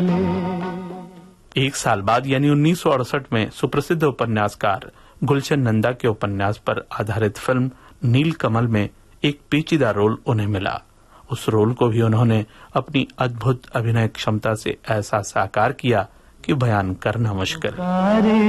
एक साल बाद यानी 1968 में सुप्रसिद्ध उपन्यासकार गुलशन नंदा के उपन्यास पर आधारित फिल्म नीलकमल में एक पेचीदा रोल उन्हें मिला। उस रोल को भी उन्होंने अपनी अद्भुत अभिनय क्षमता से ऐसा साकार किया कि बयान करना मुश्किल।